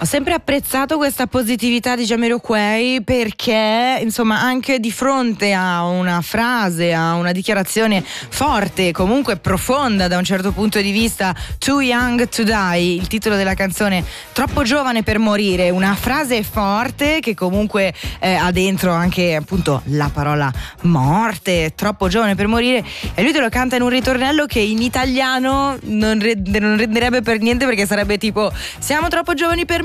Ho sempre apprezzato questa positività di Jamiroquai perché, insomma, anche di fronte a una frase, a una dichiarazione forte, comunque profonda da un certo punto di vista, Too Young to Die, il titolo della canzone, troppo giovane per morire, una frase forte che comunque ha dentro anche appunto la parola morte, troppo giovane per morire, e lui te lo canta in un ritornello che in italiano non renderebbe per niente, perché sarebbe tipo: siamo troppo giovani per morire,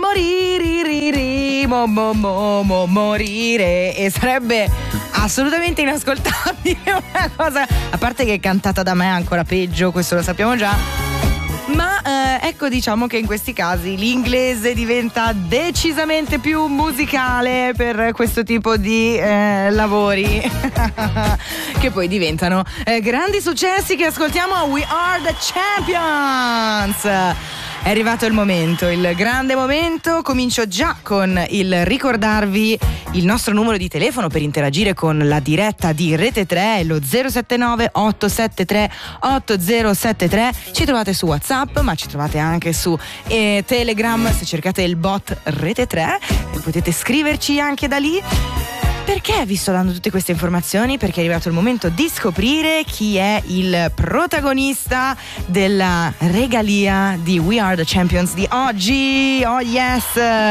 morire, e sarebbe assolutamente inascoltabile una cosa, a parte che cantata da me è ancora peggio, questo lo sappiamo già. Ma ecco, diciamo che in questi casi l'inglese diventa decisamente più musicale per questo tipo di lavori che poi diventano grandi successi che ascoltiamo a We Are the Champions. È arrivato il momento, il grande momento. Comincio già con il ricordarvi il nostro numero di telefono per interagire con la diretta di Rete 3, lo 079 873 8073. Ci trovate su WhatsApp, ma ci trovate anche su Telegram se cercate il bot Rete 3, e potete scriverci anche da lì. Perché vi sto dando tutte queste informazioni? Perché è arrivato il momento di scoprire chi è il protagonista della regalia di We Are the Champions di oggi. Oh yes!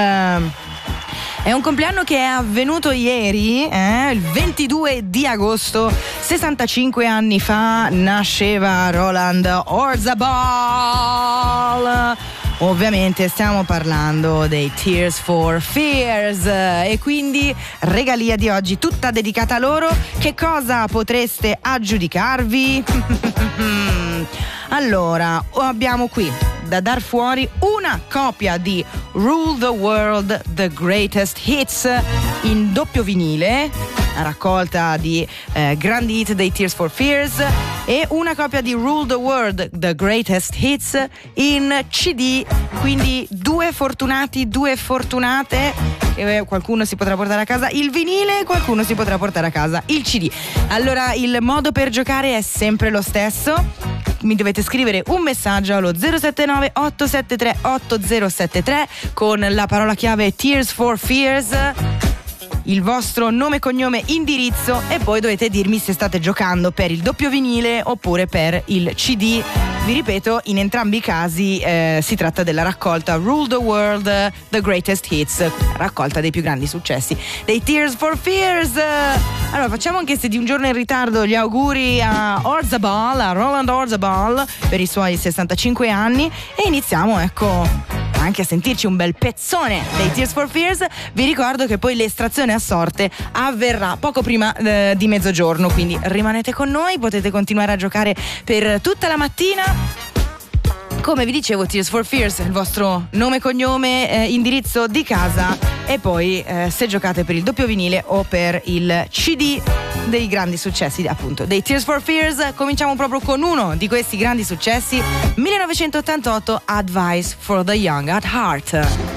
È un compleanno che è avvenuto ieri, il 22 di agosto, 65 anni fa, nasceva Roland Orzabal. Ovviamente stiamo parlando dei Tears for Fears, e quindi regalia di oggi tutta dedicata a loro. Che cosa potreste aggiudicarvi? Allora, abbiamo qui da dar fuori una copia di Rule the World, The Greatest Hits in doppio vinile, una raccolta di grandi hit dei Tears for Fears, e una copia di Rule the World, The Greatest Hits in CD, quindi due fortunati, due fortunate. Qualcuno si potrà portare a casa il vinile, qualcuno si potrà portare a casa il CD. Allora, il modo per giocare è sempre lo stesso. Mi dovete scrivere un messaggio allo 079 873 8073 con la parola chiave Tears for Fears, il vostro nome, cognome, indirizzo, e poi dovete dirmi se state giocando per il doppio vinile oppure per il CD. Vi ripeto, in entrambi i casi si tratta della raccolta Rule the World, The Greatest Hits, raccolta dei più grandi successi dei Tears for Fears. Allora, facciamo, anche se di un giorno in ritardo, gli auguri a Orzabal, a Roland Orzabal, per i suoi 65 anni, e iniziamo, ecco, anche a sentirci un bel pezzone dei Tears for Fears. Vi ricordo che poi l'estrazione a sorte avverrà poco prima di mezzogiorno, quindi rimanete con noi, potete continuare a giocare per tutta la mattina. Come vi dicevo, Tears for Fears, il vostro nome, cognome, indirizzo di casa, e poi se giocate per il doppio vinile o per il CD dei grandi successi, appunto, dei Tears for Fears. Cominciamo proprio con uno di questi grandi successi, 1988, Advice for the Young at Heart.